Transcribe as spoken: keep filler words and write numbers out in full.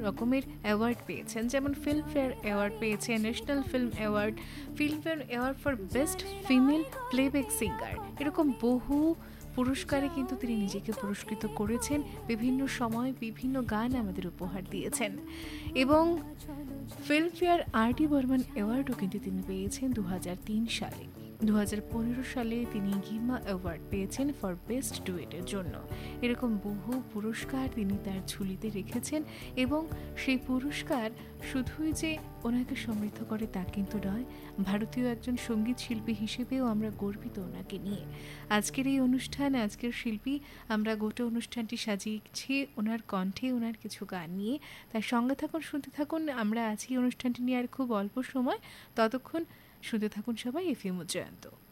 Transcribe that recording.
রকমের অ্যাওয়ার্ড পেয়েছেন, যেমন ফিল্মফেয়ার অ্যাওয়ার্ড পেয়েছেন, national film award, Filmfare award for best female playback singer, এরকম বহু পুরস্কারে কিন্তু তিনি নিজেকে পুরস্কৃত করেছেন, বিভিন্ন সময় বিভিন্ন গান আমাদের উপহার দিয়েছেন। এবং ফিল্মফেয়ার আর ডি বর্মন অ্যাওয়ার্ডও কিন্তু তিনি পেয়েছেন দু হাজার তিন সালে। দু হাজার পনেরো সালে তিনি গিমা অ্যাওয়ার্ড পেয়েছেন ফর বেস্ট ডুয়েটের জন্য। এরকম বহু পুরস্কার তিনি তার ঝুলিতে রেখেছেন, এবং সেই পুরস্কার শুধুই যে ওনাকে সমৃদ্ধ করে তা কিন্তু নয়, ভারতীয় একজন সঙ্গীত শিল্পী হিসেবেও আমরা গর্বিত ওনাকে নিয়ে। আজকের এই অনুষ্ঠান, আজকের শিল্পী, আমরা গোটা অনুষ্ঠানটি সাজিয়েছি ওনার কণ্ঠে, ওনার কিছু গান নিয়ে। তার সঙ্গে থাকুন, শুনতে থাকুন। আমরা আছি অনুষ্ঠানটি নিয়ে আর খুব অল্প সময়, ততক্ষণ শুনতে থাকুন সবাই এফএম জয়ন্ত।